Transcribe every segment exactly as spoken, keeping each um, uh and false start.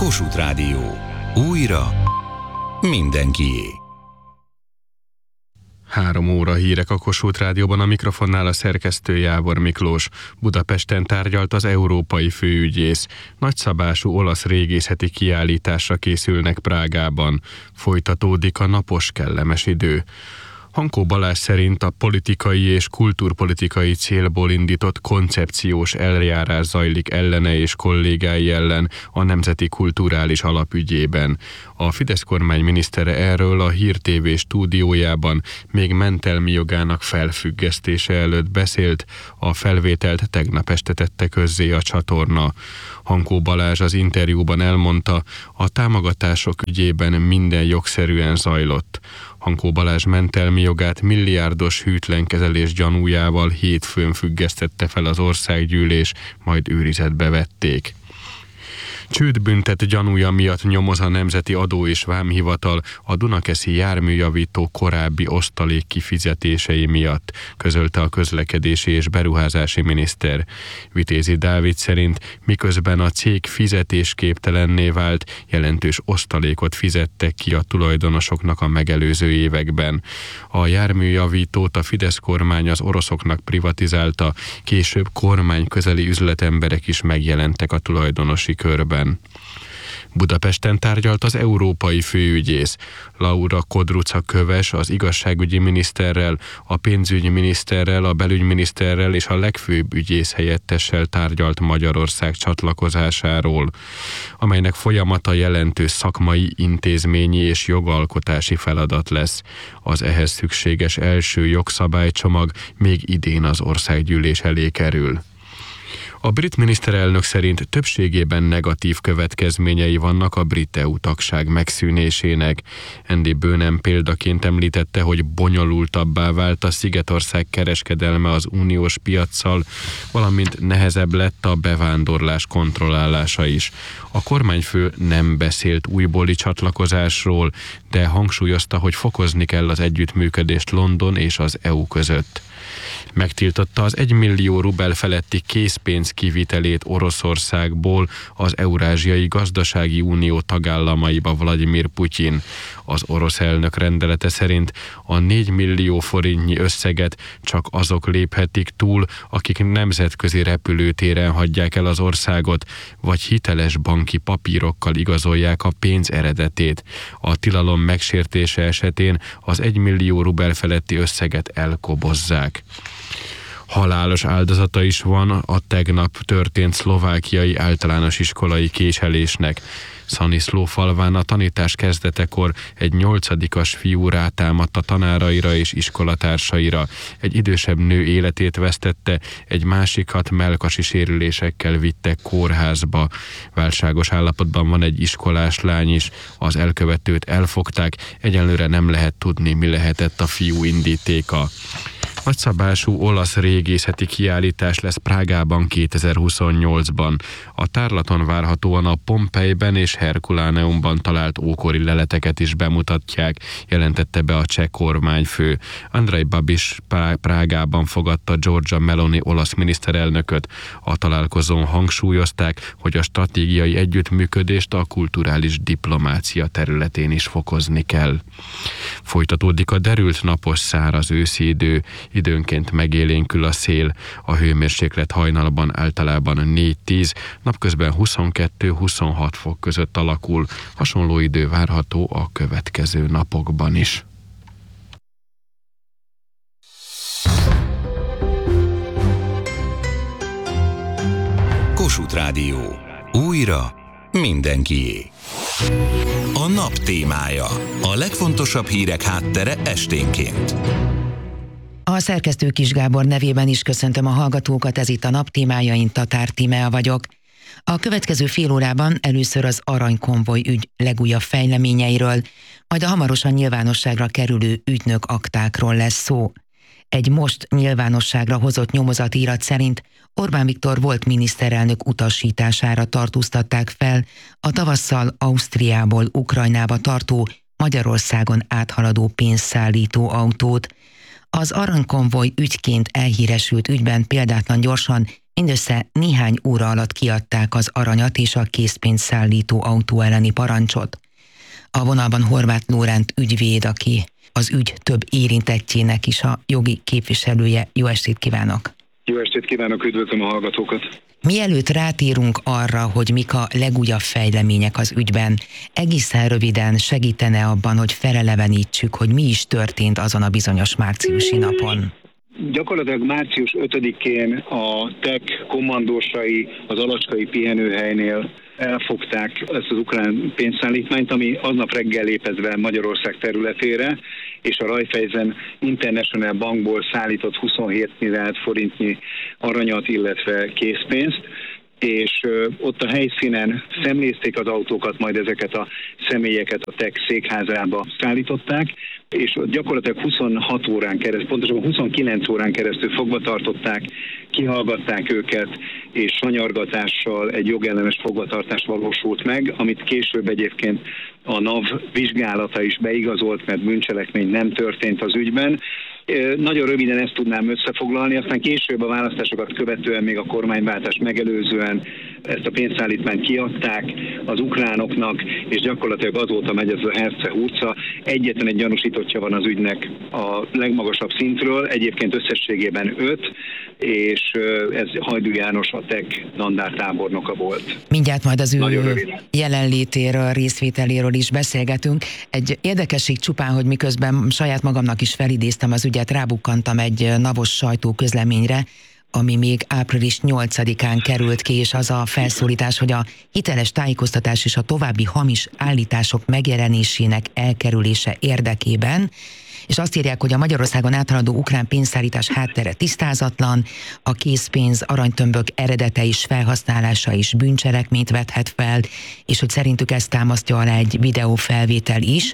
Kossuth Rádió. Újra mindenkié. Három óra hírek a Kossuth Rádióban, a mikrofonnál a szerkesztő Jávor Miklós. Budapesten tárgyalt az európai főügyész. Nagyszabású olasz régészeti kiállításra készülnek Prágában. Folytatódik a napos, kellemes idő. Hankó Balázs szerint a politikai és kultúrpolitikai célból indított koncepciós eljárás zajlik ellene és kollégái ellen a Nemzeti Kulturális Alapügyében. A Fidesz kormány minisztere erről a Hír té vé stúdiójában még mentelmi jogának felfüggesztése előtt beszélt, a felvételt tegnap este tette közzé a csatorna. Hankó Balázs az interjúban elmondta, a támogatások ügyében minden jogszerűen zajlott. Hankó Balázs mentelmi jogát milliárdos hűtlenkezelés gyanújával hétfőn függesztette fel az országgyűlés, majd őrizetbe vették. Csődbüntet gyanúja miatt nyomoz a Nemzeti Adó és Vámhivatal a dunakeszi járműjavító korábbi osztalék kifizetései miatt, közölte a közlekedési és beruházási miniszter. Vitézi Dávid szerint, miközben a cég fizetésképtelenné vált, jelentős osztalékot fizettek ki a tulajdonosoknak a megelőző években. A járműjavítót a Fidesz kormány az oroszoknak privatizálta, később kormányközeli üzletemberek is megjelentek a tulajdonosi körben. Budapesten tárgyalt az európai főügyész. Laura Kodruca Köves az igazságügyi miniszterrel, a pénzügyi miniszterrel, a belügyminiszterrel és a legfőbb ügyész helyettessel tárgyalt Magyarország csatlakozásáról, amelynek folyamata jelentős szakmai, intézményi és jogalkotási feladat lesz. Az ehhez szükséges első jogszabálycsomag még idén az országgyűlés elé kerül. A brit miniszterelnök szerint többségében negatív következményei vannak a brit é u tagság megszűnésének. Andy Burnham példaként említette, hogy bonyolultabbá vált a Szigetország kereskedelme az uniós piaccal, valamint nehezebb lett a bevándorlás kontrollálása is. A kormányfő nem beszélt újbóli csatlakozásról, de hangsúlyozta, hogy fokozni kell az együttműködést London és az é u között. Megtiltotta az egymillió rubel feletti készpénz kivitelét Oroszországból az Eurázsiai Gazdasági Unió tagállamaiba Vladimir Putyin. Az orosz elnök rendelete szerint a négy millió forintnyi összeget csak azok léphetik túl, akik nemzetközi repülőtéren hagyják el az országot, vagy hiteles banki papírokkal igazolják a pénz eredetét. A tilalom megsértése esetén az egymillió rubel feletti összeget elkobozzák. Halálos áldozata is van a tegnap történt szlovákiai általános iskolai késelésnek. Szaniszló falván a tanítás kezdetekor egy nyolcadikas fiú rátámadt a tanáraira és iskolatársaira. Egy idősebb nő életét vesztette, egy másikat mellkasi sérülésekkel vittek kórházba. Válságos állapotban van egy iskolás lány is, az elkövetőt elfogták, egyenlőre nem lehet tudni, mi lehetett a fiú indítéka. Nagyszabású olasz régészeti kiállítás lesz Prágában kétezer-huszonnyolcban. A tárlaton várhatóan a Pompeiben és Herkuláneumban talált ókori leleteket is bemutatják, jelentette be a cseh kormányfő. Andrej Babis Prágában fogadta Giorgia Meloni olasz miniszterelnököt. A találkozón hangsúlyozták, hogy a stratégiai együttműködést a kulturális diplomácia területén is fokozni kell. Folytatódik a derült napos száraz őszi idő, időnként megélénkül a szél, a hőmérséklet hajnalban általában négy-tíz, napközben huszonkettő-huszonhat fok között alakul, hasonló idő várható a következő napokban is. Kossuth Rádió. Újra mindenkié. A nap témája. A legfontosabb hírek háttere esténként. A szerkesztő Kis Gábor nevében is köszöntöm a hallgatókat, ez itt a nap témája, én Tatár Tímea vagyok. A következő fél órában először az aranykonvoj ügy legújabb fejleményeiről, majd a hamarosan nyilvánosságra kerülő ügynök aktákról lesz szó. Egy most nyilvánosságra hozott nyomozatírat szerint Orbán Viktor volt miniszterelnök utasítására tartóztatták fel a tavasszal Ausztriából Ukrajnába tartó, Magyarországon áthaladó pénzszállító autót. Az aranykonvoj ügyként elhíresült ügyben példátlan gyorsan mindössze néhány óra alatt kiadták az aranyat és a készpénzszállító autó elleni parancsot. A vonalban Horváth Lóránt ügyvéd, aki az ügy több érintettjének is a jogi képviselője. Jó estét kívánok! Jó estét kívánok, üdvözlöm a hallgatókat! Mielőtt rátérünk arra, hogy mik a legújabb fejlemények az ügyben, egészen röviden segítene abban, hogy felelevenítsük, hogy mi is történt azon a bizonyos márciusi napon. Gyakorlatilag március ötödikén a té e ká kommandósai az alacskai pihenőhelynél elfogták ezt az ukrán pénzszállítmányt, ami aznap reggel lépett be Magyarország területére, és a Raiffeisen International Bankból szállított huszonhét milliárd forintnyi aranyat, illetve készpénzt, és ott a helyszínen szemlézték az autókat, majd ezeket a személyeket a té e ká székházába szállították, és gyakorlatilag huszonhat órán keresztül, pontosabban huszonkilenc órán keresztül fogva tartották, kihallgatták őket, és sanyargatással egy jogellenes fogvatartás valósult meg, amit később egyébként a NAV vizsgálata is beigazolt, mert bűncselekmény nem történt az ügyben. Nagyon röviden ezt tudnám összefoglalni, aztán később a választásokat követően, még a kormányváltást megelőzően ezt a pénzszállítmányt kiadták az ukránoknak, és gyakorlatilag azóta megy ez a herce-hurca. Egyetlen egy gyanúsítottja van az ügynek a legmagasabb szintről, egyébként összességében öt, és ez Hajdú János, a té e ká dandártábornoka volt. Mindjárt majd az ő jelenlétéről, részvételéről is beszélgetünk. Egy érdekesség csupán, hogy miközben saját magamnak is felidéztem az ügyet, rábukkantam egy navos sajtóközleményre, ami még április nyolcadikán került ki, és az a felszólítás, hogy a hiteles tájékoztatás és a további hamis állítások megjelenésének elkerülése érdekében, és azt írják, hogy a Magyarországon áthaladó ukrán pénzszállítás háttere tisztázatlan, a készpénz aranytömbök eredete és felhasználása is bűncselekményt vethet fel, és hogy szerintük ezt támasztja alá egy videófelvétel is.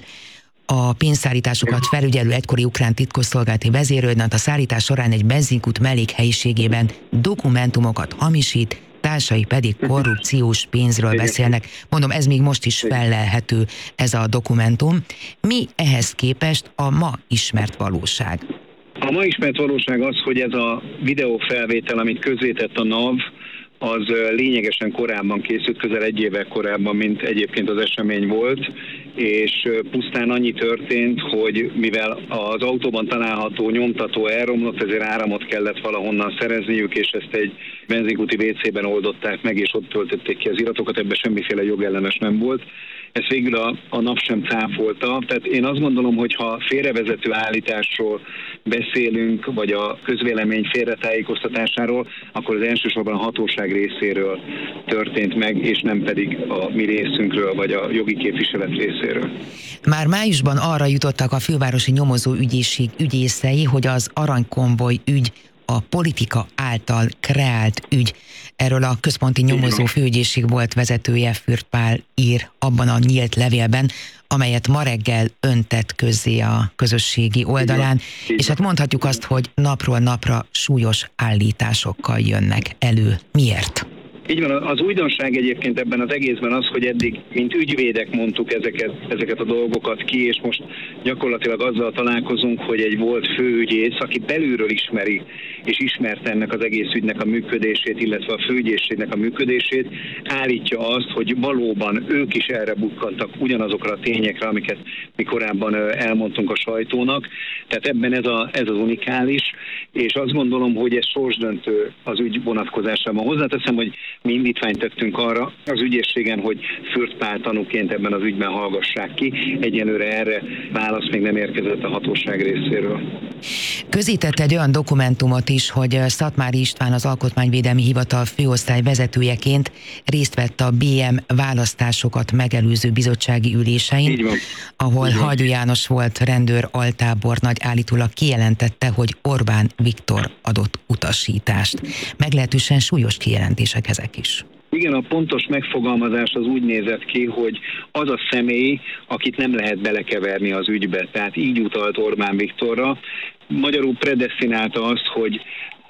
A pénzszállításokat felügyelő egykori ukrán titkosszolgálati vezérőrnagy a szállítás során egy benzinkút mellékhelyiségében dokumentumokat hamisít, társai pedig korrupciós pénzről beszélnek. Mondom, ez még most is fellelhető, ez a dokumentum. Mi ehhez képest a ma ismert valóság? A ma ismert valóság az, hogy ez a videófelvétel, amit közzétett a NAV, az lényegesen korábban készült, közel egy évvel korábban, mint egyébként az esemény volt, és pusztán annyi történt, hogy mivel az autóban található nyomtató elromlott, ezért áramot kellett valahonnan szerezniük, és ezt egy benzinkúti vécében oldották meg, és ott töltötték ki az iratokat, ebben semmiféle jogellenes nem volt. Ezt végül a, a nap sem cáfolta. Tehát én azt gondolom, hogy ha félrevezető állításról beszélünk, vagy a közvélemény félretájékoztatásáról, akkor az elsősorban a hatóság részéről történt meg, és nem pedig a mi részünkről, vagy a jogi képviselet részéről. Már májusban arra jutottak a fővárosi nyomozó ügyészség ügyészei, hogy az aranykonvoj ügy a politika által kreált ügy. Erről a központi nyomozó főügyészség volt vezetője, Fürth Pál ír abban a nyílt levélben, amelyet ma reggel öntett közzé a közösségi oldalán, és hát mondhatjuk azt, hogy napról napra súlyos állításokkal jönnek elő. Miért? Így van, az újdonság egyébként ebben az egészben az, hogy eddig, mint ügyvédek mondtuk ezeket, ezeket a dolgokat ki, és most gyakorlatilag azzal találkozunk, hogy egy volt főügyész, aki belülről ismeri, és ismerte ennek az egész ügynek a működését, illetve a főügyészségnek a működését, állítja azt, hogy valóban ők is erre bukkantak ugyanazokra a tényekre, amiket mi korábban elmondtunk a sajtónak. Tehát ebben ez, a, ez az unikális, és azt gondolom, hogy ez sorsdöntő az ügy vonatkozásában. Hozzáteszem, hogy mi indítványt tettünk arra az ügyészségen, hogy Fürth Pál tanúként ebben az ügyben hallgassák ki. Egyelőre erre válasz még nem érkezett a hatóság részéről. Közített egy olyan dokumentumot is, hogy Szatmári István, az Alkotmányvédelmi Hivatal főosztály vezetőjeként részt vett a bé em választásokat megelőző bizottsági ülésein, ahol Hajdú János volt rendőr altábornagy, állítólag kijelentette, hogy Orbán Viktor adott utasítást. Meglehetősen súlyos kijelentések ezek is. Igen, a pontos megfogalmazás az úgy nézett ki, hogy az a személy, akit nem lehet belekeverni az ügybe, tehát így utalt Orbán Viktorra. Magyarul predesztinálta azt, hogy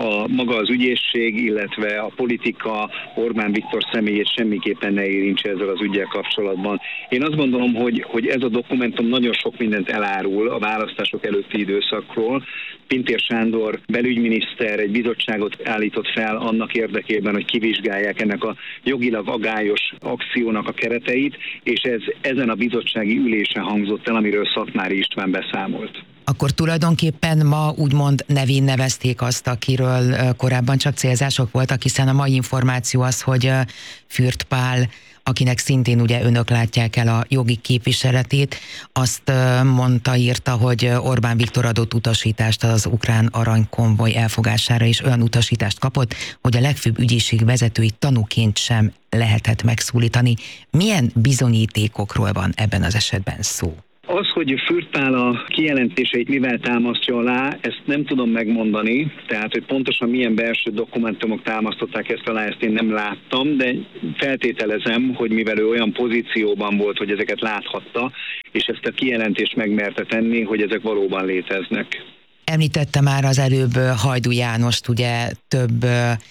a maga az ügyészség, illetve a politika Orbán Viktor személyét semmiképpen ne érintse ezzel az üggyel kapcsolatban. Én azt gondolom, hogy, hogy ez a dokumentum nagyon sok mindent elárul a választások előtti időszakról. Pintér Sándor belügyminiszter egy bizottságot állított fel annak érdekében, hogy kivizsgálják ennek a jogilag agályos akciónak a kereteit, és ez ezen a bizottsági ülésen hangzott el, amiről Szatmári István beszámolt. Akkor tulajdonképpen ma úgymond nevén nevezték azt, akiről korábban csak célzások voltak, hiszen a mai információ az, hogy Fürth Pál, akinek szintén ugye önök látják el a jogi képviseletét, azt mondta, írta, hogy Orbán Viktor adott utasítást az ukrán aranykonvoj elfogására, és olyan utasítást kapott, hogy a legfőbb ügyészség vezetőit tanúként sem lehetett megszólítani. Milyen bizonyítékokról van ebben az esetben szó? Az, hogy Fürth Pál a kijelentéseit mivel támasztja alá, ezt nem tudom megmondani, tehát hogy pontosan milyen belső dokumentumok támasztották ezt alá, ezt én nem láttam, de feltételezem, hogy mivel ő olyan pozícióban volt, hogy ezeket láthatta, és ezt a kijelentést megmerte tenni, hogy ezek valóban léteznek. Említette már az előbb Hajdú Jánost, ugye több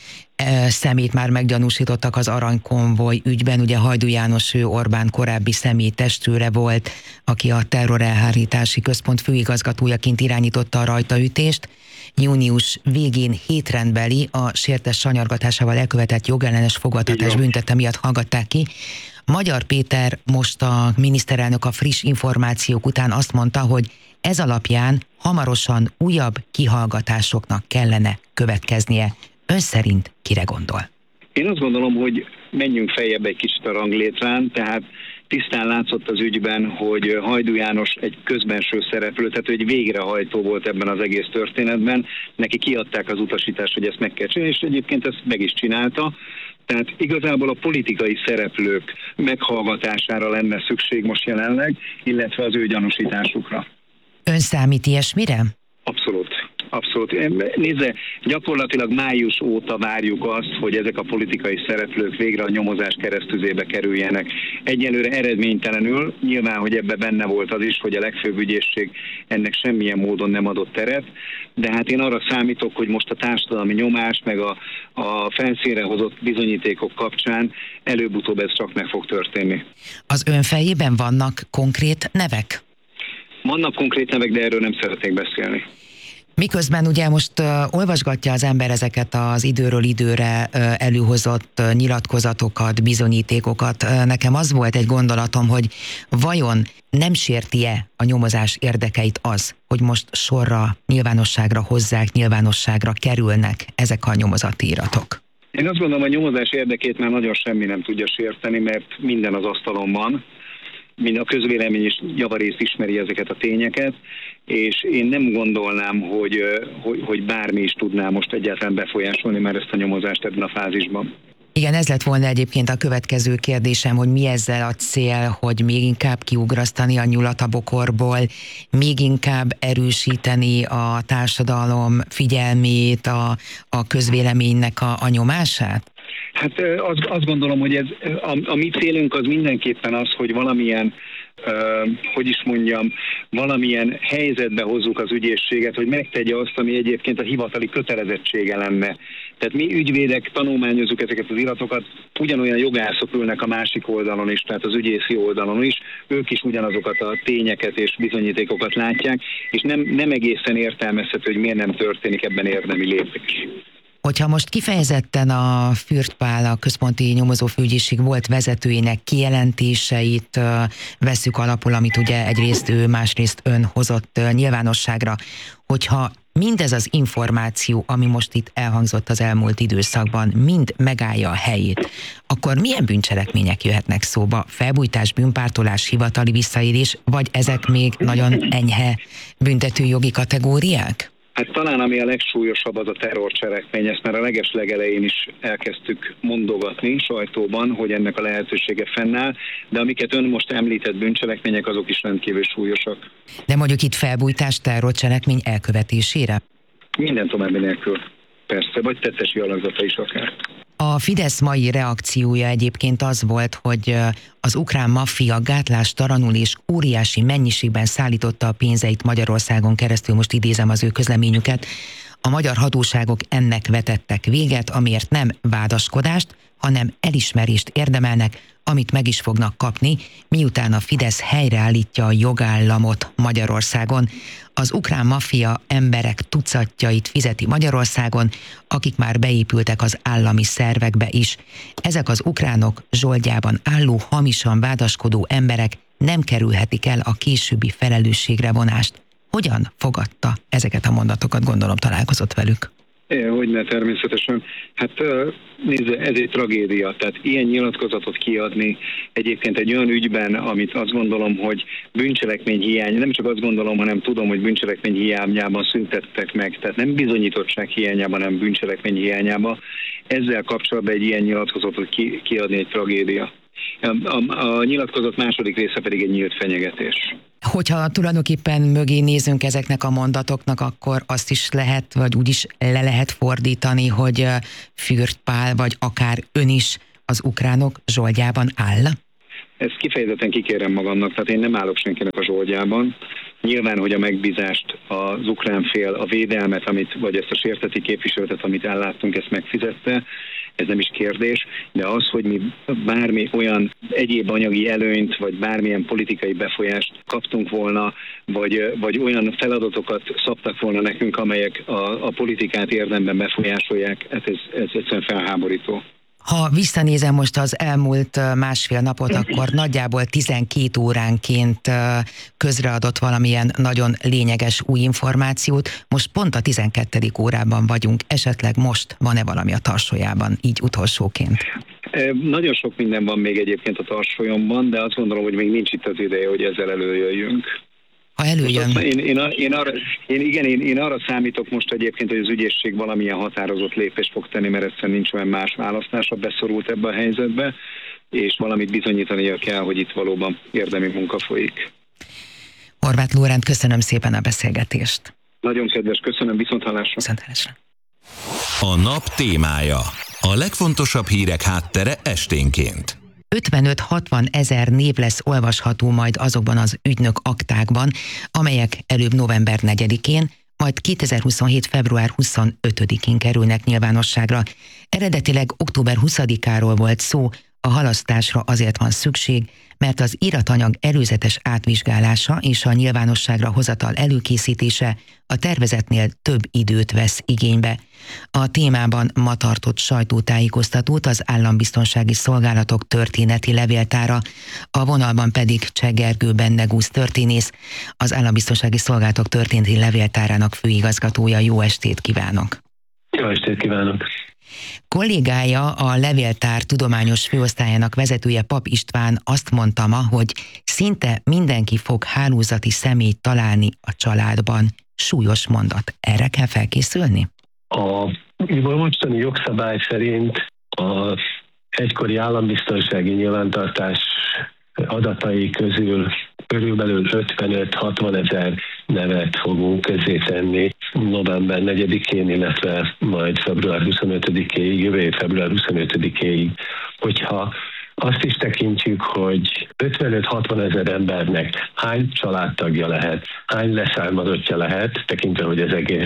szemét már meggyanúsítottak az aranykonvoj ügyben. Ugye Hajdú János, ő Orbán korábbi személytestőre volt, aki a terrorelhárítási központ főigazgatójaként irányította a rajtaütést. Június végén hétrendbeli a sértes sanyargatásával elkövetett jogellenes fogvatartás büntette miatt hallgatták ki. Magyar Péter most a miniszterelnök a friss információk után azt mondta, hogy ez alapján hamarosan újabb kihallgatásoknak kellene következnie. Ön szerint kire gondol? Én azt gondolom, hogy menjünk feljebb egy kicsit a ranglétrán, tehát tisztán látszott az ügyben, hogy Hajdú János egy közbenső szereplő, tehát egy végrehajtó volt ebben az egész történetben. Neki kiadták az utasítást, hogy ezt meg kell csinálni, és egyébként ezt meg is csinálta. Tehát igazából a politikai szereplők meghallgatására lenne szükség most jelenleg, illetve az ő gyanúsításukra. Ön számít ilyesmire? Abszolút. Abszolút. Nézze, gyakorlatilag május óta várjuk azt, hogy ezek a politikai szereplők végre a nyomozás keresztüzébe kerüljenek. Egyelőre eredménytelenül, nyilván, hogy ebbe benne volt az is, hogy a legfőbb ügyészség ennek semmilyen módon nem adott teret, de hát én arra számítok, hogy most a társadalmi nyomás, meg a, a felszínre hozott bizonyítékok kapcsán előbb-utóbb ez csak meg fog történni. Az ön fejében vannak konkrét nevek? Vannak konkrét nevek, de erről nem szeretnék beszélni. Miközben ugye most uh, olvasgatja az ember ezeket az időről időre uh, előhozott uh, nyilatkozatokat, bizonyítékokat, uh, nekem az volt egy gondolatom, hogy vajon nem sérti-e a nyomozás érdekeit az, hogy most sorra, nyilvánosságra hozzák, nyilvánosságra kerülnek ezek a nyomozati iratok? Én azt gondolom, a nyomozás érdekét már nagyon semmi nem tudja sérteni, mert minden az asztalon van. Mind a közvélemény is javarészt ismeri ezeket a tényeket, és én nem gondolnám, hogy, hogy, hogy bármi is tudná most egyáltalán befolyásolni már ezt a nyomozást ebben a fázisban. Igen, ez lett volna egyébként a következő kérdésem, hogy mi ezzel a cél, hogy még inkább kiugrasztani a nyulat a bokorból, még inkább erősíteni a társadalom figyelmét, a, a közvéleménynek a, a nyomását? Hát azt, azt gondolom, hogy ez, a, a mi célunk az mindenképpen az, hogy valamilyen, uh, hogy is mondjam, valamilyen helyzetbe hozzuk az ügyészséget, hogy megtegye azt, ami egyébként a hivatali kötelezettsége lenne. Tehát mi ügyvédek tanulmányozzuk ezeket az iratokat, ugyanolyan jogászok ülnek a másik oldalon is, tehát az ügyészi oldalon is, ők is ugyanazokat a tényeket és bizonyítékokat látják, és nem, nem egészen értelmezhető, hogy miért nem történik ebben érdemi lépés. Hogyha most kifejezetten a Fürth Pál, a központi nyomozófőügyészség volt vezetőjének kijelentéseit vesszük alapul, amit ugye egyrészt ő, másrészt ön hozott nyilvánosságra, hogyha mindez az információ, ami most itt elhangzott az elmúlt időszakban, mind megállja a helyét, akkor milyen bűncselekmények jöhetnek szóba? Felbujtás, bűnpártolás, hivatali visszaélés, vagy ezek még nagyon enyhe büntetőjogi kategóriák? Hát talán ami a legsúlyosabb, az a terrorcselekmény, ezt már a legeslegelején is elkezdtük mondogatni sajtóban, hogy ennek a lehetősége fennáll, de amiket ön most említett bűncselekmények, azok is rendkívül súlyosak. De mondjuk itt felbujtás, terrorcselekmény elkövetésére? Minden további nélkül, persze, vagy tettesi alakzata is akár. A Fidesz mai reakciója egyébként az volt, hogy az ukrán maffia gátlástalanul és óriási mennyiségben szállította a pénzeit Magyarországon keresztül, most idézem az ő közleményüket, A magyar hatóságok ennek vetettek véget, amiért nem vádaskodást, hanem elismerést érdemelnek, amit meg is fognak kapni, miután a Fidesz helyreállítja a jogállamot Magyarországon. Az ukrán maffia emberek tucatjait fizeti Magyarországon, akik már beépültek az állami szervekbe is. Ezek az ukránok zsoldjában álló, hamisan vádaskodó emberek nem kerülhetik el a későbbi felelősségre vonást. Hogyan fogadta ezeket a mondatokat, gondolom találkozott velük? Hogyne, természetesen. Hát nézd, ez egy tragédia. Tehát ilyen nyilatkozatot kiadni egyébként egy olyan ügyben, amit azt gondolom, hogy bűncselekmény hiány, nem csak azt gondolom, hanem tudom, hogy bűncselekmény hiányában szüntettek meg. Tehát nem bizonyítottság hiányában, hanem bűncselekmény hiányában. Ezzel kapcsolatban egy ilyen nyilatkozatot ki, kiadni egy tragédia. A, a, a nyilatkozat második része pedig egy nyílt fenyegetés. Hogyha tulajdonképpen mögé nézünk ezeknek a mondatoknak, akkor azt is lehet, vagy úgy is le lehet fordítani, hogy Fürst Pál, vagy akár ön is az ukránok zsoldjában áll? Ezt kifejezetten kikérem magamnak, tehát én nem állok senkinek a zsoldjában. Nyilván, hogy a megbízást az ukrán fél, a védelmet, amit, vagy ezt a sérteti képviseletet, amit elláttunk, ezt megfizette, ez nem is kérdés, de az, hogy mi bármi olyan egyéb anyagi előnyt, vagy bármilyen politikai befolyást kaptunk volna, vagy, vagy olyan feladatokat szabtak volna nekünk, amelyek a, a politikát érdemben befolyásolják, hát ez, ez egyszerűen felháborító. Ha visszanézem most az elmúlt másfél napot, akkor nagyjából tizenkét óránként közreadott valamilyen nagyon lényeges új információt. Most pont a tizenkettedik órában vagyunk. Esetleg most van-e valami a tarsójában, így utolsóként? Nagyon sok minden van még egyébként a tarsolyomban, de azt gondolom, hogy még nincs itt az ideje, hogy ezzel előjöjjünk. Ha előjön... Én, én, én, arra, én, igen, én, én arra számítok most egyébként, hogy az ügyészség valamilyen határozott lépést fog tenni, mert egyszerűen nincs olyan más választása, beszorult ebbe a helyzetbe, és valamit bizonyítania kell, hogy itt valóban érdemi munka folyik. Horváth Lóránt, köszönöm szépen a beszélgetést. Nagyon kedves, köszönöm, viszonthallásra. Viszonthallásra. A nap témája. A legfontosabb hírek háttere esténként. ötvenöt-hatvan ezer név lesz olvasható majd azokban az ügynök aktákban, amelyek előbb november negyedikén, majd kétezer-huszonhét. február huszonötödikén kerülnek nyilvánosságra. Eredetileg október huszadikáról volt szó, a halasztásra azért van szükség, mert az iratanyag előzetes átvizsgálása és a nyilvánosságra hozatal előkészítése a tervezetnél több időt vesz igénybe. A témában ma tartott sajtótájékoztatót az Állambiztonsági Szolgálatok történeti levéltára, a vonalban pedig Cseh Gergő Bendegúz történész, az Állambiztonsági Szolgálatok történeti levéltárának főigazgatója. Jó estét kívánok! Jó estét kívánok! Kollégája, a levéltár tudományos főosztályának vezetője, Pap István azt mondta ma, hogy szinte mindenki fog hálózati személyt találni a családban. Súlyos mondat. Erre kell felkészülni? A mostani jogszabály szerint az egykori állambiztonsági nyilvántartás adatai közül körülbelül ötvenöt-hatvan ezer nevet fogunk közzétenni november negyedikén, illetve majd február huszonötödikéig, jövő év február huszonötödikéig. Hogyha azt is tekintjük, hogy ötvenöt-hatvan ezer embernek hány családtagja lehet, hány leszármazottja lehet, tekintve, hogy ez egész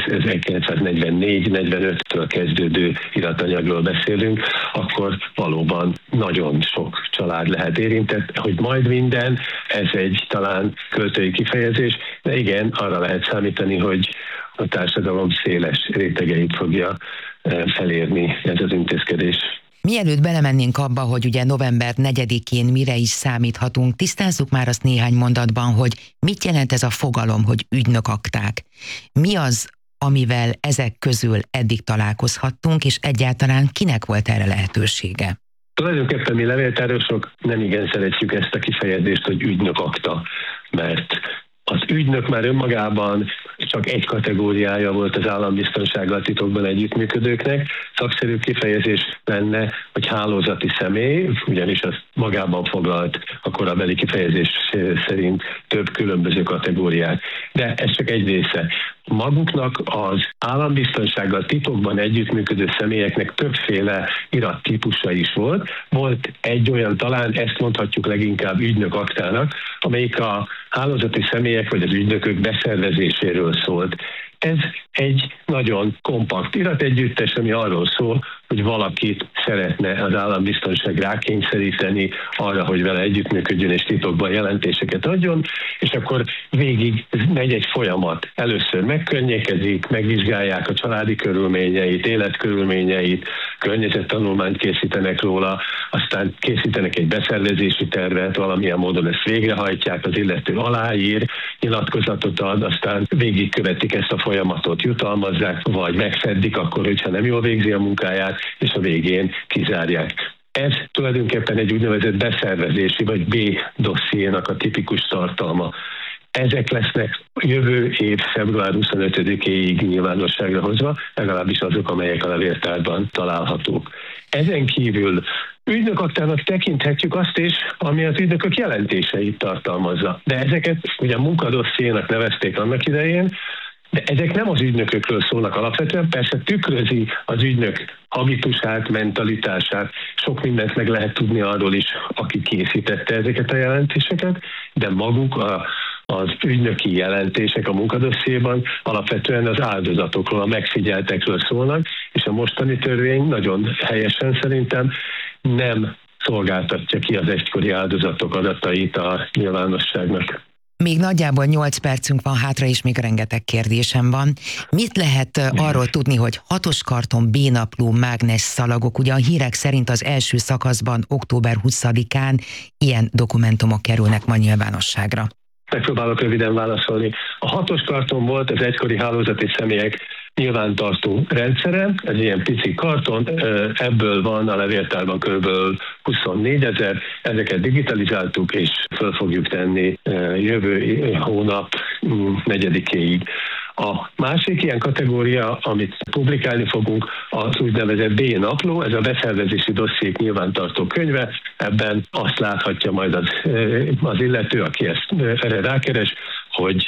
ezerkilencszáznegyvennégy-negyvenöttől kezdődő iratanyagról beszélünk, akkor valóban nagyon sok család lehet érintett, hogy majd minden, ez egy talán költői kifejezés, de igen, arra lehet számítani, hogy a társadalom széles rétegeit fogja felérni ez az intézkedés. Mielőtt belemennénk abba, hogy ugye november negyedikén mire is számíthatunk, tisztázzuk már azt néhány mondatban, hogy mit jelent ez a fogalom, hogy ügynökakták. Mi az, amivel ezek közül eddig találkozhattunk, és egyáltalán kinek volt erre lehetősége? Tulajdonképpen mi levéltárosok nem igen szeretjük ezt a kifejezést, hogy ügynökakta, mert az ügynök már önmagában csak egy kategóriája volt az állambiztonsággal titokban együttműködőknek. Szakszerű kifejezés lenne, hogy hálózati személy, ugyanis az magában foglalt a korabeli kifejezés szerint több különböző kategóriát. De ez csak egy része. Maguknak az állambiztonsággal titokban együttműködő személyeknek többféle irattípusa is volt. Volt egy olyan, talán ezt mondhatjuk leginkább ügynök aktának, amelyik a hálózati személyek vagy az ügynökök beszervezéséről szólt. Ez egy nagyon kompakt irategyüttes, ami arról szól, hogy valakit szeretne az állambiztonság rákényszeríteni arra, hogy vele együttműködjön és titokban jelentéseket adjon, és akkor végig megy egy folyamat. Először megkörnyékezik, megvizsgálják a családi körülményeit, életkörülményeit, környezettanulmányt készítenek róla, aztán készítenek egy beszervezési tervet, valamilyen módon ezt végrehajtják, az illető aláír, nyilatkozatot ad, aztán végigkövetik ezt a folyamatot, jutalmazzák, vagy megfeddik akkor, hogyha nem jól végzi a munkáját, és a végén kizárják. Ez tulajdonképpen egy úgynevezett beszervezési vagy B-dossziénak a tipikus tartalma. Ezek lesznek jövő év február huszonötödikéig nyilvánosságra hozva, legalábbis azok, amelyek a levéltárban találhatók. Ezen kívül ügynökaktának tekinthetjük azt is, ami az ügynökök jelentéseit tartalmazza. De ezeket ugye munkadossziénak nevezték annak idején, de ezek nem az ügynökökről szólnak alapvetően, persze tükrözi az ügynök habitusát, mentalitását, sok mindent meg lehet tudni arról is, aki készítette ezeket a jelentéseket, de maguk a, az ügynöki jelentések a munkadossziéban alapvetően az áldozatokról, a megfigyeltekről szólnak, és a mostani törvény nagyon helyesen szerintem nem szolgáltatja ki az egykori áldozatok adatait a nyilvánosságnak. Még nagyjából nyolc percünk van hátra, és még rengeteg kérdésem van. Mit lehet arról tudni, hogy hatos karton, B-napló, mágnes szalagok, ugye a hírek szerint az első szakaszban október huszadikán ilyen dokumentumok kerülnek ma nyilvánosságra? Megpróbálok röviden válaszolni. A hatos karton volt az egykori hálózati személyek nyilvántartó rendszere, ez ilyen pici karton, ebből van a levéltárban kb. huszonnégyezer, ezeket digitalizáltuk, és föl fogjuk tenni jövő hónap negyedikéig. A másik ilyen kategória, amit publikálni fogunk, az úgynevezett B-napló, ez a beszervezési dossziék nyilvántartó könyve, ebben azt láthatja majd az, az illető, aki ezt erre rákeres, hogy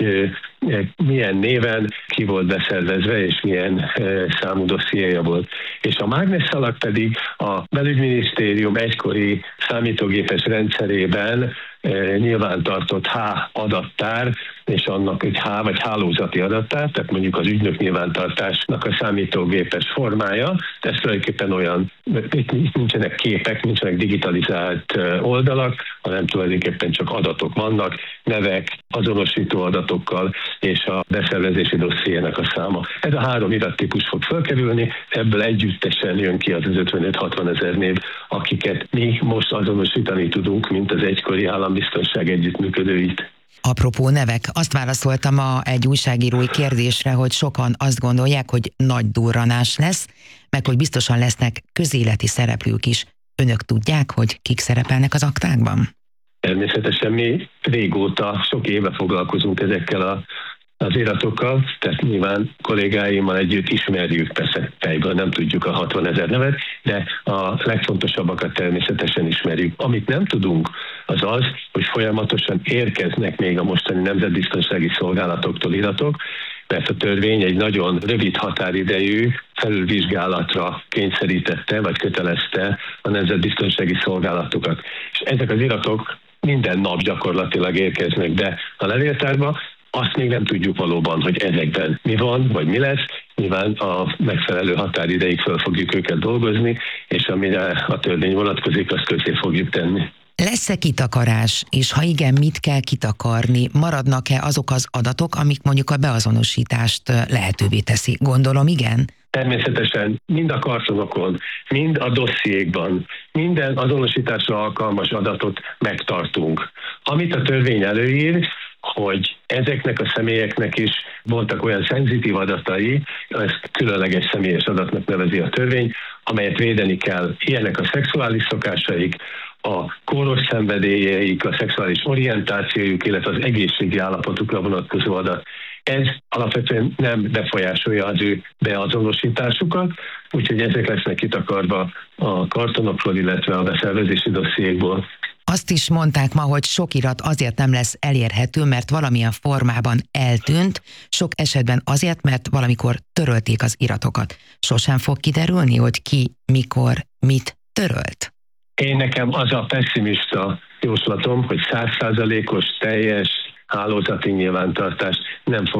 milyen néven ki volt beszervezve, és milyen számú dossziéja volt. És a mágnesszalag pedig a belügyminisztérium egykori számítógépes rendszerében nyilvántartott H adattár, és annak egy H vagy hálózati adattár, tehát mondjuk az ügynök nyilvántartásnak a számítógépes formája, de ez tulajdonképpen olyan, itt nincsenek képek, nincsenek digitalizált oldalak, hanem tulajdonképpen csak adatok vannak, nevek, azonosító adatokkal, és a beszervezési dossziének a száma. Ez a három irattípus fog felkerülni, ebből együttesen jön ki az az ötvenöt-hatvan ezer név, akiket mi most azonosítani tudunk, mint az egykori állambiztonság együttműködőit. Apropó nevek, azt válaszoltam ma egy újságírói kérdésre, hogy sokan azt gondolják, hogy nagy durranás lesz, meg hogy biztosan lesznek közéleti szereplők is. Önök tudják, hogy kik szerepelnek az aktákban? Természetesen mi régóta, sok éve foglalkozunk ezekkel a, az iratokkal, tehát nyilván kollégáimmal együtt ismerjük, persze fejből nem tudjuk a hatvan ezer nevet, de a legfontosabbakat természetesen ismerjük. Amit nem tudunk, az az, hogy folyamatosan érkeznek még a mostani nemzetbiztonsági szolgálatoktól iratok, mert a törvény egy nagyon rövid határidejű felülvizsgálatra kényszerítette, vagy kötelezte a nemzetbiztonsági szolgálatokat. És ezek az iratok minden nap gyakorlatilag érkeznek be a levéltárba, azt még nem tudjuk valóban, hogy ezekben mi van, vagy mi lesz. Nyilván a megfelelő határideig föl fogjuk őket dolgozni, és amire a törvény vonatkozik, azt közé fogjuk tenni. Lesz-e kitakarás, és ha igen, mit kell kitakarni? Maradnak-e azok az adatok, amik mondjuk a beazonosítást lehetővé teszi? Gondolom, igen? Természetesen mind a kartonokon, mind a dossziékban, minden azonosításra alkalmas adatot megtartunk. Amit a törvény előír, hogy ezeknek a személyeknek is voltak olyan szenzitív adatai, ezt különleges személyes adatnak nevezi a törvény, amelyet védeni kell. Ilyenek a szexuális szokásaik, a kóros szenvedélyeik, a szexuális orientációjuk, illetve az egészségi állapotukra vonatkozó adat. Ez alapvetően nem befolyásolja az ő beazonosításukat, úgyhogy ezek lesznek kitakarva a kartonokról, illetve a beszervezési dossziékból. Azt is mondták ma, hogy sok irat azért nem lesz elérhető, mert valamilyen formában eltűnt, sok esetben azért, mert valamikor törölték az iratokat. Sosem fog kiderülni, hogy ki, mikor, mit törölt? Én nekem az a pessimista jóslatom, hogy száz százalékos teljes hálózati nyilvántartás nem fog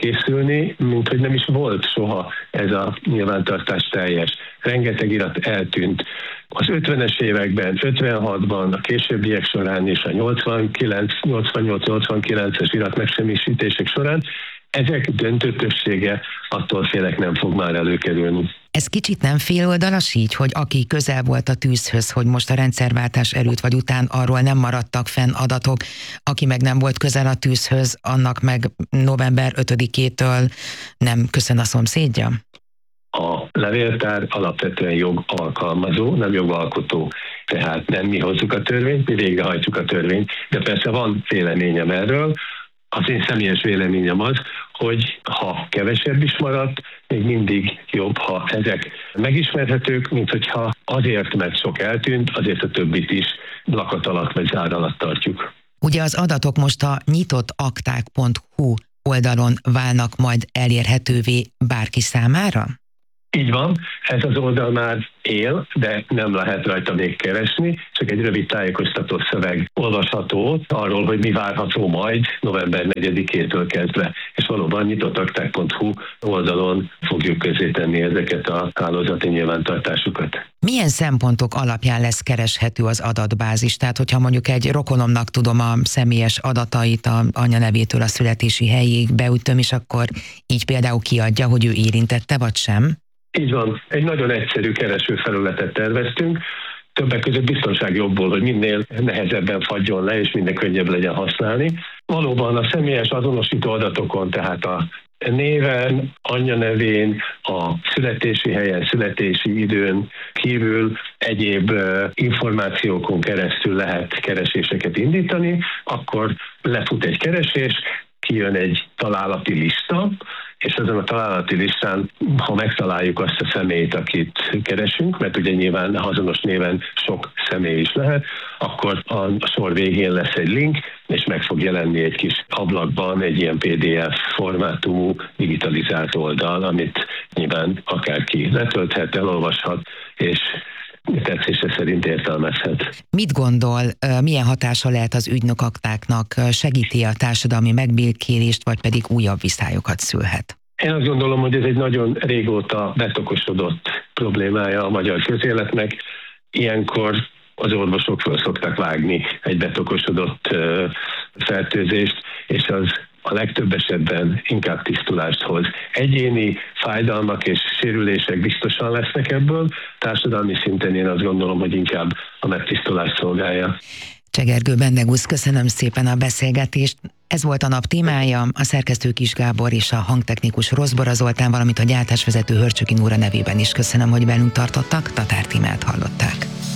készülni, mint hogy nem is volt soha ez a nyilvántartás teljes. Rengeteg irat eltűnt. Az ötvenes években, ötvenhatban, a későbbiek során és a nyolcvankilenc, nyolcvannyolc, nyolcvankilences irat megsemmisítések során ezek döntő többsége, attól félek, nem fog már előkerülni. Ez kicsit nem féloldalas így, hogy aki közel volt a tűzhöz, hogy most a rendszerváltás előtt vagy után arról nem maradtak fenn adatok, aki meg nem volt közel a tűzhöz, annak meg november ötödikétől nem köszön a szomszédja? A levéltár alapvetően jogalkalmazó, nem jogalkotó. Tehát nem mi hozzuk a törvényt, mi végrehajtjuk a törvényt, de persze van véleményem erről. Az én személyes véleményem az, hogy ha kevesebb is maradt, még mindig jobb, ha ezek megismerhetők, mint hogyha azért, mert sok eltűnt, azért a többit is lakat alatt vagy zár alatt tartjuk. Ugye az adatok most a nyitottakták pont hu oldalon válnak majd elérhetővé bárki számára? Így van, ez az oldal már él, de nem lehet rajta még keresni, csak egy rövid tájékoztató szöveg olvasható arról, hogy mi várható majd november negyedikétől kezdve, és valóban nyitottakták pont hu oldalon fogjuk közzétenni ezeket a hálózati nyilvántartásokat. Milyen szempontok alapján lesz kereshető az adatbázis? Tehát, hogyha mondjuk egy rokonomnak tudom a személyes adatait, a anyanevétől a születési helyig beütöm, és akkor így például kiadja, hogy ő érintette, vagy sem? Így van. Egy nagyon egyszerű keresőfelületet terveztünk, többek között biztonsági jogból, hogy minél nehezebben fagyjon le, és minél könnyebb legyen használni. Valóban a személyes azonosító adatokon, tehát a néven, anyanevén, a születési helyen, születési időn kívül egyéb információkon keresztül lehet kereséseket indítani, akkor lefut egy keresés, kijön egy találati lista, és ezen a találati listán, ha megtaláljuk azt a személyt, akit keresünk, mert ugye nyilván azonos néven sok személy is lehet, akkor a sor végén lesz egy link, és meg fog jelenni egy kis ablakban egy ilyen pé dé ef formátumú digitalizált oldal, amit nyilván akárki letölthet, elolvashat, és tetszése szerint értelmezhet. Mit gondol, milyen hatása lehet az ügynökaktáknak? Segíti a társadalmi megbékélést, vagy pedig újabb viszályokat szülhet? Én azt gondolom, hogy ez egy nagyon régóta betokosodott problémája a magyar közéletnek. Ilyenkor az orvosok föl szoktak vágni egy betokosodott fertőzést, és az a legtöbb esetben inkább tisztulást hoz. Egyéni fájdalmak és sérülések biztosan lesznek ebből, társadalmi szinten én azt gondolom, hogy inkább a megtisztulást szolgálja. Csegergő Bendegusz, köszönöm szépen a beszélgetést. Ez volt a nap témája, a szerkesztő Kis Gábor és a hangtechnikus Rozbora Zoltán, valamint a gyártásvezető Hörcsöki Nóra nevében is köszönöm, hogy velünk tartottak, Tatár Tímát hallották.